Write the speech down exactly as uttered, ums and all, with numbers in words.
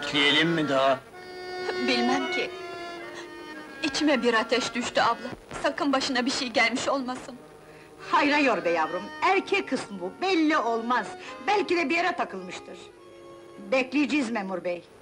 Bekleyelim mi daha? Bilmem ki. İçime bir ateş düştü abla. Sakın başına bir şey gelmiş olmasın. Hayra yor be yavrum, erkek kısmı bu, belli olmaz. Belki de bir yere takılmıştır. Bekleyeceğiz memur bey.